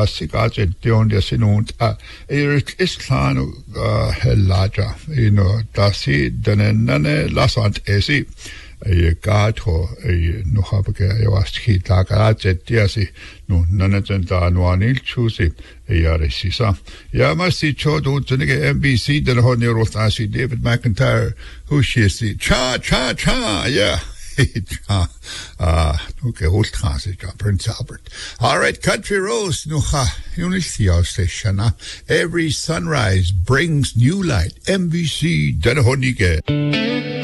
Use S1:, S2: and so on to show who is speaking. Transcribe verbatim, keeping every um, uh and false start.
S1: asikaje tion dia sinunt a er is klano helaja you know dasi danene lasant esi e gato e no habke e waski tagaje diasi no nanaten da no anil chusi e yaresisa ya masti chodo tunige M B C den honero asi David McIntyre who she is cha cha cha yeah uh, okay, old transit, Prince Albert. All right, Country Roads, nuha, Unisio station. Every sunrise brings new light. M B C, Denahonike.